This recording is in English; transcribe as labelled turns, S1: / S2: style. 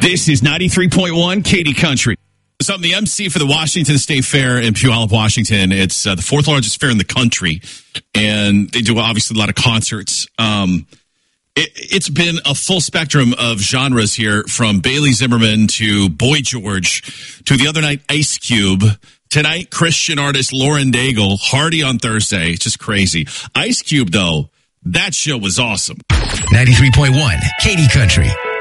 S1: This is 93.1 Katy Country. So I'm the MC for the Washington State Fair in Puyallup, Washington. It's the fourth largest fair in the country, and they do obviously a lot of concerts. It's been a full spectrum of genres here, from Bailey Zimmerman to Boy George to the other night Ice Cube. Tonight, Christian artist Lauren Daigle, Hardy on Thursday. It's just crazy. Ice Cube, though, that show was awesome.
S2: 93.1 Katy Country.